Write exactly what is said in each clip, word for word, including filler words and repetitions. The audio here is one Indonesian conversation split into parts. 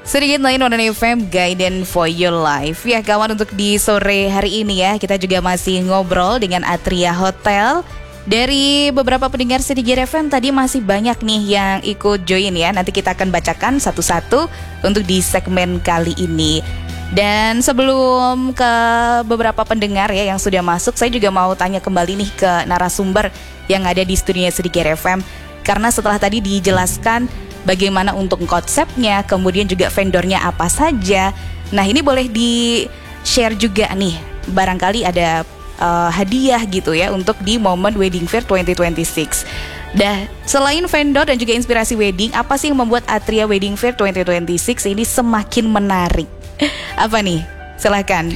Sedikit lain One F M Guidance for Your Life. Ya kawan, untuk di sore hari ini ya, kita juga masih ngobrol dengan Atria Hotel. Dari beberapa pendengar Sedikit F M tadi masih banyak nih yang ikut join ya. Nanti kita akan bacakan satu-satu untuk di segmen kali ini. Dan sebelum ke beberapa pendengar ya yang sudah masuk, saya juga mau tanya kembali nih ke narasumber yang ada di studionya Sedikit F M. Karena setelah tadi dijelaskan bagaimana untuk konsepnya, kemudian juga vendornya apa saja. Nah ini boleh di-share juga nih, barangkali ada uh, hadiah gitu ya untuk di momen Wedding Fair dua ribu dua puluh enam. Dah, selain vendor dan juga inspirasi wedding, apa sih yang membuat Atria Wedding Fair dua ribu dua puluh enam ini semakin menarik? Apa nih? Silakan.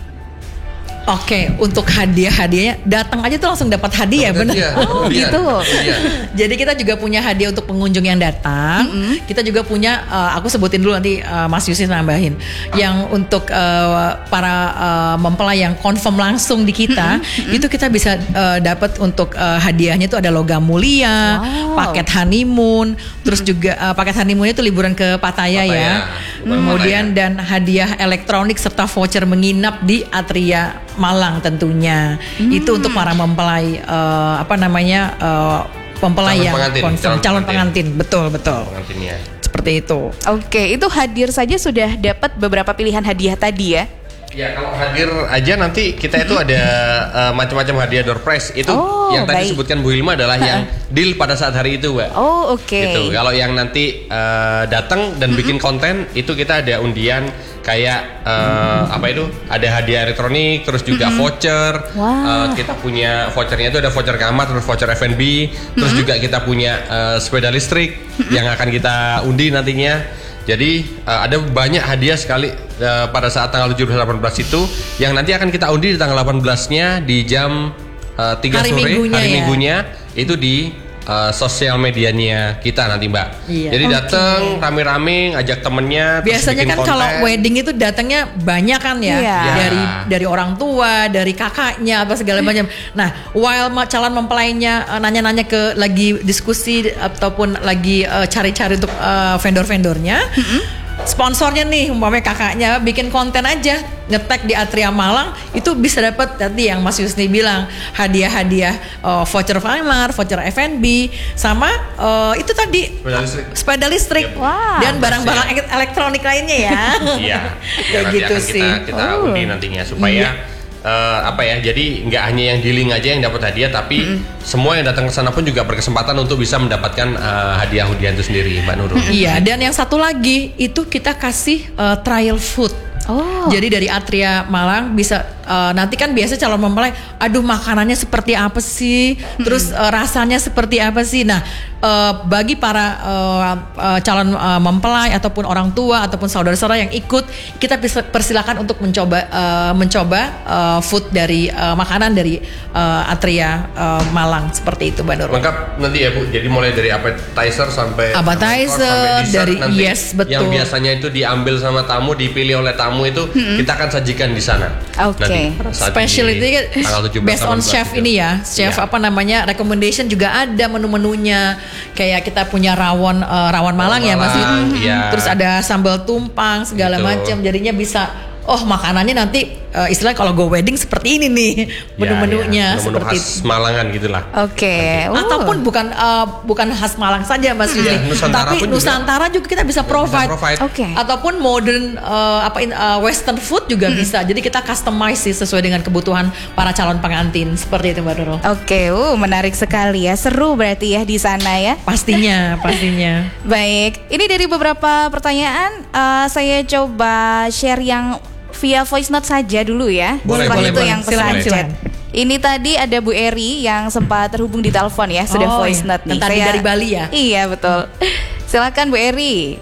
Oke, untuk hadiah-hadiahnya datang aja tuh langsung dapat hadiah, benar? Oh gitu. Jadi kita juga punya hadiah untuk pengunjung yang datang. Mm-hmm. Kita juga punya, uh, aku sebutin dulu nanti uh, Mas Yusis nambahin. Yang untuk uh, para uh, mempelai yang confirm langsung di kita, mm-hmm. itu kita bisa uh, dapat untuk uh, hadiahnya itu ada logam mulia, wow. paket honeymoon, terus mm-hmm. juga uh, paket honeymoonnya itu liburan ke Pattaya, Pattaya. ya. Mm-hmm. Kemudian dan hadiah elektronik serta voucher menginap di Atria Malang tentunya. Hmm. Itu untuk para mempelai uh, apa namanya uh, mempelai yang confirm, calon, calon pengantin. pengantin. Betul, betul. Pengantinnya. Seperti itu. Oke, itu hadir saja sudah dapat beberapa pilihan hadiah tadi ya. Ya, kalau hadir aja nanti kita itu ada uh, macam-macam hadiah door prize. Itu oh, yang tadi disebutkan Bu Hilma adalah yang deal pada saat hari itu, Mbak. Oh, oke. Okay. Gitu. Kalau yang nanti uh, datang dan mm-hmm. bikin konten, itu kita ada undian kayak uh, mm-hmm. apa itu? Ada hadiah elektronik, terus juga mm-hmm. voucher. Wow. Uh, kita punya vouchernya itu ada voucher kamar, terus voucher F and B, mm-hmm. terus juga kita punya uh, sepeda listrik mm-hmm. yang akan kita undi nantinya. Jadi uh, ada banyak hadiah sekali uh, pada saat tanggal tujuh belas delapan belas itu yang nanti akan kita undi di tanggal delapan belasnya di jam uh, tiga hari sore minggunya hari ya? minggunya itu di uh, sosial medianya kita nanti, Mbak. Iya. Jadi okay. datang rame-rame, ajak temennya. Biasanya kan konten. Kalau wedding itu datangnya banyak kan ya, iya. dari dari orang tua, dari kakaknya apa segala macam. Nah, while calon mempelainya uh, nanya-nanya ke lagi diskusi ataupun lagi uh, cari-cari untuk uh, vendor-vendornya. Mm-hmm. Sponsornya nih, umpamanya kakaknya bikin konten aja, nge-tag di Atria Malang, itu bisa dapat tadi yang Mas Yusni bilang hadiah-hadiah uh, voucher kamar, voucher F and B, sama uh, itu tadi sepeda listrik, sepeda listrik. Ya, wow. Dan barang-barang ya. elektronik lainnya ya. Iya, kayak gitu sih. Kita, kita oh. undi nantinya supaya. Iya. Uh, apa ya, jadi nggak hanya yang dealing aja yang dapat hadiah, tapi mm-hmm. semua yang datang ke sana pun juga berkesempatan untuk bisa mendapatkan uh, hadiah-hadiah itu sendiri, Mbak Nurul. Mm-hmm. Iya, dan yang satu lagi itu kita kasih uh, trial food. Oh. Jadi dari Atria Malang bisa uh, nanti kan biasa calon mempelai, aduh makanannya seperti apa sih, hmm. terus uh, rasanya seperti apa sih. Nah uh, bagi para uh, uh, calon uh, mempelai ataupun orang tua ataupun saudara-saudara yang ikut, kita bisa persilakan untuk mencoba uh, mencoba uh, food dari uh, makanan dari uh, Atria uh, Malang seperti itu, Mbak Nurul. Lengkap nanti ya Bu. Jadi mulai dari appetizer sampai appetizer sampai dari nanti, yes betul. Yang biasanya itu diambil sama tamu, dipilih oleh tamu itu hmm. kita akan sajikan di sana. Oke. Okay. Specialty based on chef itu. Ini ya, chef ya. Apa namanya recommendation juga ada menu-menunya. Kayak kita punya rawon uh, rawon Malang, Malang ya Mas. Ya. Terus ada sambal tumpang segala gitu. Macam. Jadinya bisa oh makanannya nanti uh, istilah kalau go wedding seperti ini nih menu-menunya ya, ya. seperti khas Malangan gitulah. Oke. Okay. Uh. Ataupun bukan uh, bukan khas Malang saja Mas Yusni, ya, tapi Nusantara juga, juga kita bisa provide. provide. Oke. Okay. Ataupun modern uh, apa uh, western food juga hmm. bisa. Jadi kita customize sih sesuai dengan kebutuhan para calon pengantin seperti itu Mbak Nurul. Oke, okay. uh menarik sekali ya. Seru berarti ya di sana ya. Pastinya, pastinya. Baik, ini dari beberapa pertanyaan uh, saya coba share yang via voice note saja dulu ya. Boleh, Setelah boleh, itu boleh. yang pesan chat. Ini tadi ada Bu Eri yang sempat terhubung di telepon ya, sudah oh, voice note iya. nih. Tadi Saya, dari Bali ya? Iya betul. Silakan Bu Eri.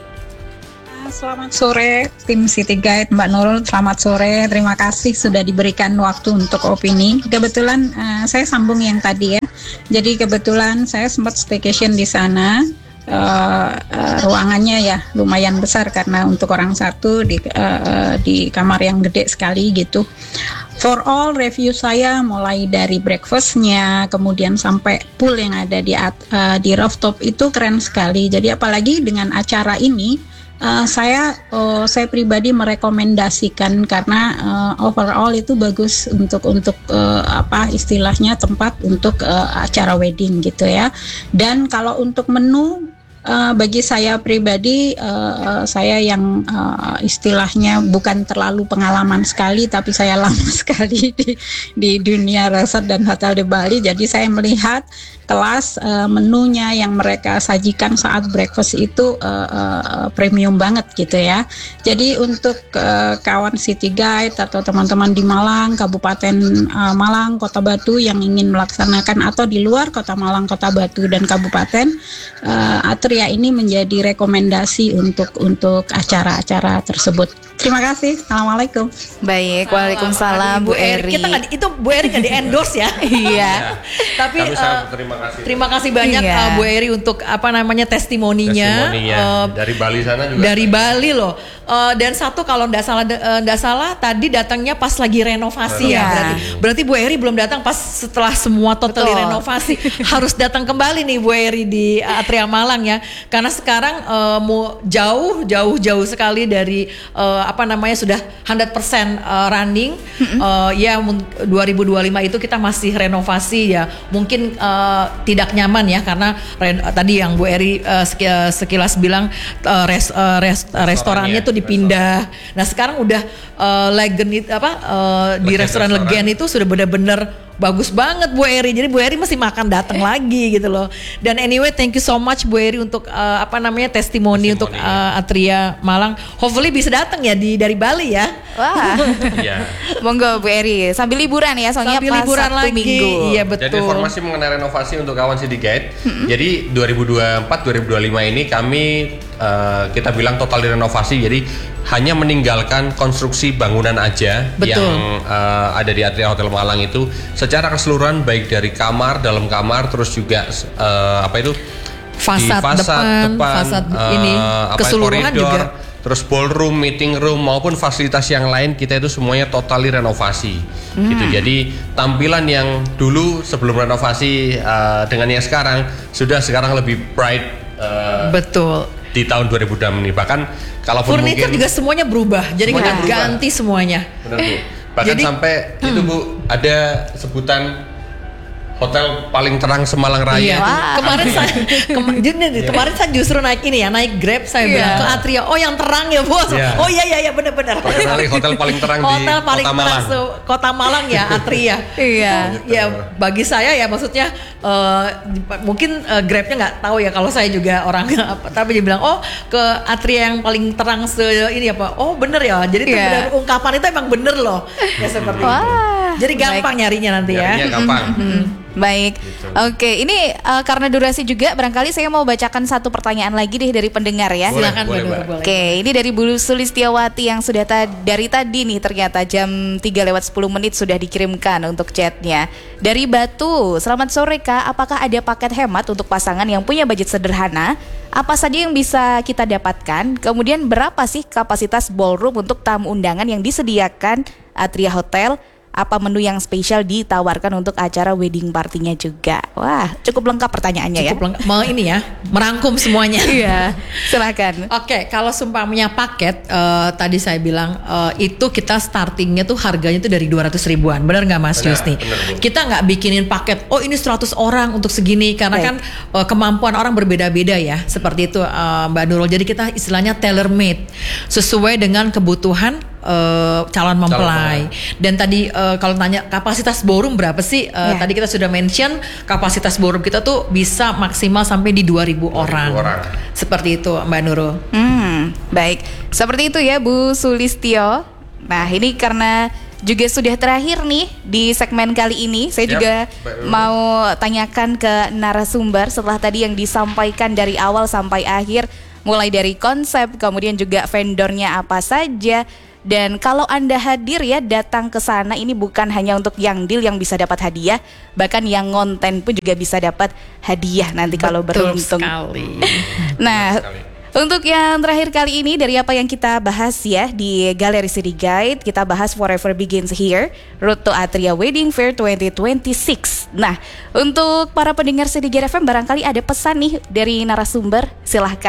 Selamat sore tim City Guide, Mbak Nurul. Selamat sore. Terima kasih sudah diberikan waktu untuk opini. Kebetulan uh, saya sambung yang tadi ya. Jadi kebetulan saya sempat staycation di sana. Uh, uh, ruangannya ya lumayan besar karena untuk orang satu di uh, di kamar yang gede sekali gitu. For all review saya mulai dari breakfastnya kemudian sampai pool yang ada di uh, di rooftop itu keren sekali. Jadi apalagi dengan acara ini uh, saya uh, saya pribadi merekomendasikan karena uh, overall itu bagus untuk untuk uh, apa istilahnya tempat untuk uh, acara wedding gitu ya. Dan kalau untuk menu Uh, bagi saya pribadi, uh, uh, saya yang uh, istilahnya bukan terlalu pengalaman sekali, tapi saya lama sekali di, di dunia resort dan hotel di Bali. Jadi saya melihat kelas uh, menunya yang mereka sajikan saat breakfast itu uh, uh, premium banget gitu ya. Jadi untuk uh, kawan City Guide atau teman-teman di Malang, Kabupaten uh, Malang, Kota Batu yang ingin melaksanakan atau di luar Kota Malang, Kota Batu dan Kabupaten, uh, Atria ini menjadi rekomendasi untuk untuk acara-acara tersebut. Terima kasih. Assalamualaikum. Baik, waalaikumsalam Bu Eri. Kita gak, itu Bu Eri nggak di endorse ya. Iya. Tapi Kami uh, sangat berterima kasih. Terima kasih banyak Iya. uh, Bu Eri untuk apa namanya testimoninya. Testimoninya uh, dari Bali sana juga. Dari Bali loh. Uh, dan satu kalau nggak salah nggak uh, salah tadi datangnya pas lagi renovasi Iya. ya. Berarti berarti Bu Eri belum datang pas setelah semua totally Betul. renovasi. Harus datang kembali nih Bu Eri di uh, Atria Malang ya. Karena sekarang uh, mau jauh jauh jauh sekali dari uh, apa namanya sudah seratus persen uh, running. Mm-hmm. Uh, ya dua ribu dua puluh lima itu kita masih renovasi ya. Mungkin uh, tidak nyaman ya karena ren- uh, tadi yang Bu Eri uh, sekilas bilang uh, res, uh, res, uh, restorannya tuh dipindah. Nah sekarang udah uh, Legend itu apa uh, di Legend restoran restoran. Legend itu sudah benar-benar bagus banget Bu Eri. Jadi Bu Eri mesti makan datang lagi gitu loh. Dan anyway thank you so much Bu Eri untuk uh, apa namanya testimoni, untuk uh, Atria Malang. Hopefully bisa datang ya di dari Bali ya. Wah. Iya. Monggo Bu Eri sambil liburan ya soalnya Sambil pas liburan Sabtu lagi. Minggu. Iya betul. Jadi informasi mengenai renovasi untuk kawan City Guide. Mm-hmm. Jadi dua ribu dua puluh empat dua ribu dua puluh lima ini kami uh, kita bilang total direnovasi. Jadi hanya meninggalkan konstruksi bangunan aja. Betul. Yang uh, ada di Atria Hotel Malang itu secara keseluruhan baik dari kamar, dalam kamar, terus juga uh, apa itu Fasad, di fasad depan, depan, fasad uh, ini apa, keseluruhan koridor, juga. Terus ballroom, meeting room maupun fasilitas yang lain kita itu semuanya totali renovasi. Hmm. Gitu. Jadi tampilan yang dulu sebelum renovasi uh, dengan yang sekarang sudah sekarang lebih bright. Uh, Betul. Di tahun dua ribu dua puluh enam ini bahkan kalaupun furniture mungkin juga semuanya berubah. Jadi Semuanya kita berubah. ganti semuanya. Benar Bu. Bahkan Jadi, sampai hmm. itu Bu ada sebutan hotel paling terang Semalang Raya. Iya. Kemarin saya kema- jadi, kemarin saya justru naik ini ya, naik Grab saya Iya. bilang ke Atria. Oh yang terang ya bos. Iya. Oh iya iya iya benar-benar. Terkenal hotel paling terang di Hotel paling Kota terang Malang. se- Kota Malang ya Atria. Iya. Itu, ya bagi saya ya maksudnya uh, mungkin uh, Grabnya nggak tahu ya kalau saya juga orang apa, tapi dia bilang oh ke Atria yang paling terang se ini apa. Oh bener ya. Jadi itu Iya. benar ungkapan itu emang bener loh. Ya seperti itu. Wah, Jadi gampang nyarinya nanti ya. Nyarinya gampang. Hmm, baik, oke. Ini uh, karena durasi juga, barangkali saya mau bacakan satu pertanyaan lagi deh dari pendengar ya. Boleh, Silakan boleh, Mbak Nur, Mbak. boleh. Oke, ini dari Bu Sulistiawati yang sudah ta- dari tadi nih ternyata jam tiga lewat sepuluh menit sudah dikirimkan untuk chatnya. Dari Batu, selamat sore Kak, apakah ada paket hemat untuk pasangan yang punya budget sederhana? Apa saja yang bisa kita dapatkan? Kemudian berapa sih kapasitas ballroom untuk tamu undangan yang disediakan Atria Hotel? Apa menu yang spesial ditawarkan untuk acara wedding partinya juga? Wah, cukup lengkap pertanyaannya ya. Cukup lengkap. Mau ini ya, merangkum semuanya. Iya, silakan. Oke, kalau sumpahnya paket uh, tadi saya bilang uh, itu kita startingnya tuh harganya tuh dari dua ratus ribuan, benar nggak Mas Benar, Yusni? benar, Bu. Kita nggak bikinin paket. Oh ini seratus orang untuk segini karena Baik. kan uh, kemampuan orang berbeda-beda ya, seperti itu uh, Mbak Nurul. Jadi kita istilahnya tailor made sesuai dengan kebutuhan uh, calon mempelai. Dan tadi uh, kalau tanya kapasitas ballroom berapa sih? Uh, Ya. Tadi kita sudah mention kapasitas ballroom kita tuh bisa maksimal sampai di dua ribu orang. orang. Seperti itu Mbak Nurul. Hmm, baik. Seperti itu ya Bu Sulistyo. Nah, ini karena juga sudah terakhir nih di segmen kali ini. Saya Yap, juga baik. mau tanyakan ke narasumber setelah tadi yang disampaikan dari awal sampai akhir, mulai dari konsep, kemudian juga vendornya apa saja. Dan kalau Anda hadir ya, datang ke sana ini bukan hanya untuk yang deal yang bisa dapat hadiah, bahkan yang ngonten pun juga bisa dapat hadiah nanti kalau Betul beruntung. sekali. Nah, sekali. untuk yang terakhir kali ini dari apa yang kita bahas ya di Galeri City Guide, kita bahas Forever Begins Here, Road to Atria Wedding Fair dua ribu dua puluh enam. Nah, untuk para pendengar City Guide F M barangkali ada pesan nih dari narasumber, silahkan.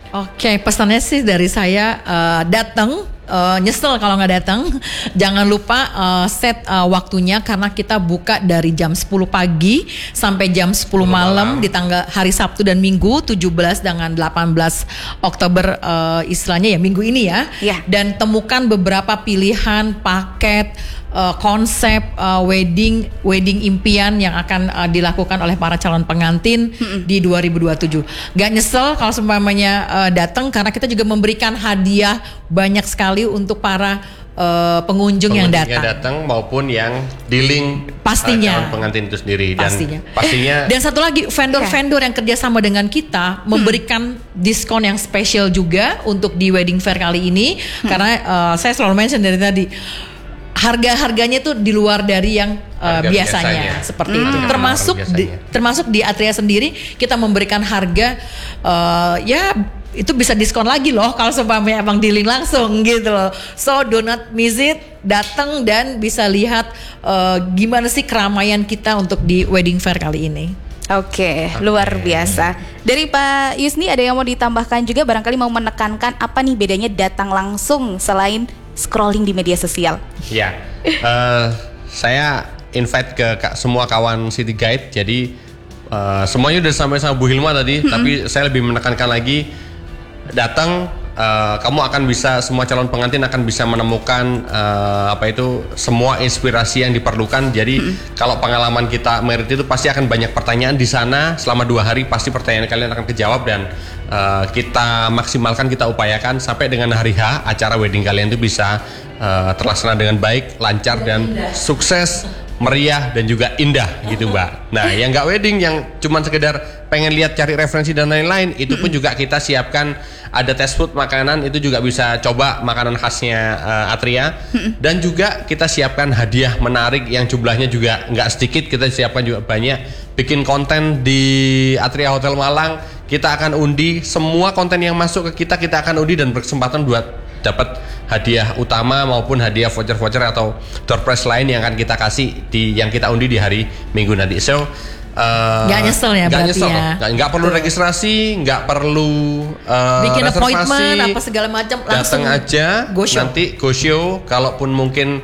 Oke, pesannya sih dari saya uh, datang. Uh, nyesel kalau nggak datang. Jangan lupa uh, set uh, waktunya karena kita buka dari jam sepuluh pagi sampai jam sepuluh malam di tanggal hari Sabtu dan Minggu tujuh belas dengan delapan belas Oktober uh, istilahnya ya minggu ini ya. Ya. Dan temukan beberapa pilihan paket uh, konsep uh, wedding wedding impian yang akan uh, dilakukan oleh para calon pengantin Mm-mm. di dua ribu dua puluh tujuh. Gak nyesel kalau seumpamanya uh, datang karena kita juga memberikan hadiah banyak sekali untuk para uh, pengunjung, pengunjung yang datang. Yang datang maupun yang dealing pastinya uh, calon pengantin itu sendiri dan pastinya. pastinya dan satu lagi vendor-vendor yang kerjasama dengan kita hmm. memberikan diskon yang spesial juga untuk di wedding fair kali ini hmm. karena uh, saya selalu mention dari tadi harga-harganya tuh di luar dari yang uh, biasanya, biasanya seperti hmm. itu. Termasuk di, termasuk di Atria sendiri kita memberikan harga uh, ya itu bisa diskon lagi loh kalau seumpamanya emang dealing langsung gitu loh. So do not miss it, datang dan bisa lihat uh, gimana sih keramaian kita untuk di wedding fair kali ini. Oke, okay, luar biasa. Dari Pak Yusni ada yang mau ditambahkan juga, barangkali mau menekankan apa nih bedanya datang langsung selain scrolling di media sosial? Ya, uh, saya invite ke semua kawan City Guide. Jadi uh, semuanya udah sampai sama Bu Hilma tadi, mm-hmm. tapi saya lebih menekankan lagi. Datang, uh, kamu akan bisa, semua calon pengantin akan bisa menemukan uh, apa itu semua inspirasi yang diperlukan. Jadi mm-hmm. kalau pengalaman kita merit itu pasti akan banyak pertanyaan di sana selama dua hari, pasti pertanyaan kalian akan kejawab dan uh, kita maksimalkan, kita upayakan sampai dengan hari H acara wedding kalian itu bisa uh, terlaksana dengan baik, lancar dan sukses, meriah dan juga indah gitu Mbak. Nah yang nggak wedding, yang cuman sekedar pengen lihat cari referensi dan lain-lain, itu pun juga kita siapkan ada test food makanan, itu juga bisa coba makanan khasnya uh, Atria dan juga kita siapkan hadiah menarik yang jumlahnya juga nggak sedikit, kita siapkan juga banyak, bikin konten di Atria Hotel Malang, kita akan undi semua konten yang masuk ke kita, kita akan undi dan berkesempatan buat dapat hadiah utama maupun hadiah voucher-voucher atau door prize lain yang akan kita kasih di yang kita undi di hari Minggu nanti. So Uh, gak nyesel ya gak berarti nyesel, ya. Gak, gak perlu registrasi, gak perlu uh, bikin reservasi, appointment apa segala macam, langsung datang aja go show. Nanti go show. Kalaupun mungkin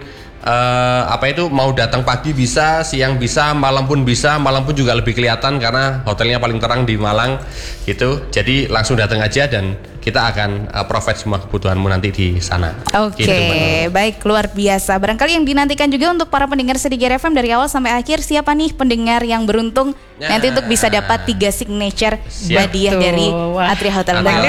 uh, apa itu mau datang pagi bisa, siang bisa, malam pun bisa. Malam pun juga lebih kelihatan karena hotelnya paling terang di Malang gitu. Jadi langsung datang aja dan kita akan uh, provide semua kebutuhanmu nanti di sana. Oke, okay, gitu, baik, luar biasa. Barangkali yang dinantikan juga untuk para pendengar Sedikit F M dari awal sampai akhir, siapa nih pendengar yang beruntung nah, nanti untuk bisa dapat tiga signature hadiah dari Atria Hotel Malang.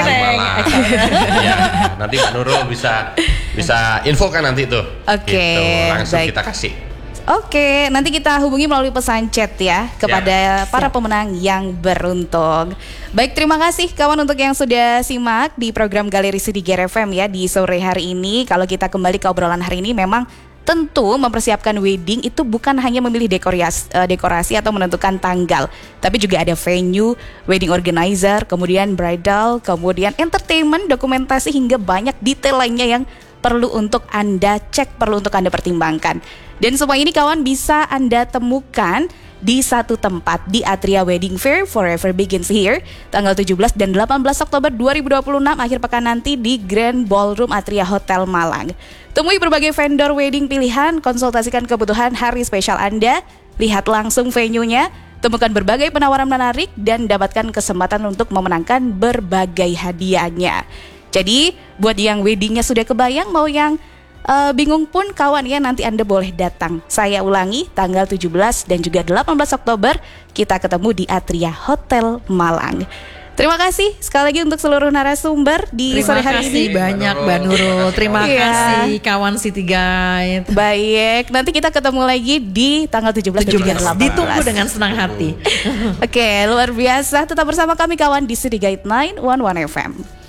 Ya, nanti Mbak Nurul bisa bisa infokan nanti tuh. Oke, okay, gitu, langsung baik. kita kasih. Oke, nanti kita hubungi melalui pesan chat ya kepada ya, para pemenang yang beruntung. Baik, terima kasih kawan untuk yang sudah simak di program Galeri Sedikit F M ya di sore hari ini. Kalau kita kembali ke obrolan hari ini, memang tentu mempersiapkan wedding itu bukan hanya memilih dekorasi, dekorasi atau menentukan tanggal, tapi juga ada venue, wedding organizer, kemudian bridal, kemudian entertainment, dokumentasi hingga banyak detail lainnya yang perlu untuk Anda cek, perlu untuk Anda pertimbangkan. Dan semua ini kawan bisa Anda temukan di satu tempat di Atria Wedding Fair Forever Begins Here tanggal tujuh belas dan delapan belas Oktober dua ribu dua puluh enam akhir pekan nanti di Grand Ballroom Atria Hotel Malang. Temui berbagai vendor wedding pilihan, konsultasikan kebutuhan hari spesial Anda, lihat langsung venue-nya, temukan berbagai penawaran menarik dan dapatkan kesempatan untuk memenangkan berbagai hadiahnya. Jadi buat yang weddingnya sudah kebayang, mau yang Uh, bingung pun kawan ya, nanti Anda boleh datang. Saya ulangi, tanggal tujuh belas dan juga delapan belas Oktober kita ketemu di Atria Hotel Malang. Terima kasih sekali lagi untuk seluruh narasumber di Terima sore hari ini. Terima kasih banyak Mbak Nurul. Terima ya. kasih kawan City Guide. Baik, nanti kita ketemu lagi di tanggal tujuh belas, tujuh belas dan delapan belas. Ditunggu dengan senang hati. Oke, luar biasa. Tetap bersama kami kawan di City Guide sembilan satu satu F M.